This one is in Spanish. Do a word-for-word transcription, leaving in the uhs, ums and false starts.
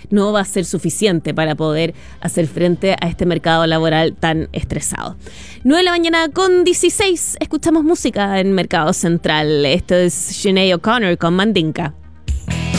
no va a ser suficiente para poder hacer frente a este mercado laboral tan estresado. nueve de la mañana con dieciséis, escuchamos música en Mercado Central. Esto es Sinead O'Connor con Mandinka.